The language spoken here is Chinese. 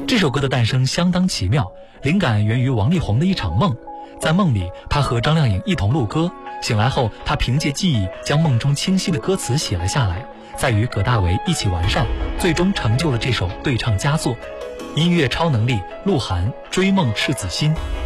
这首歌的诞生相当奇妙，灵感源于王力宏的一场梦。在梦里，他和张靓颖一同录歌，醒来后，他凭借记忆将梦中清晰的歌词写了下来，再与葛大为一起完善，最终成就了这首对唱佳作。音乐超能力，鹿晗追梦赤子心。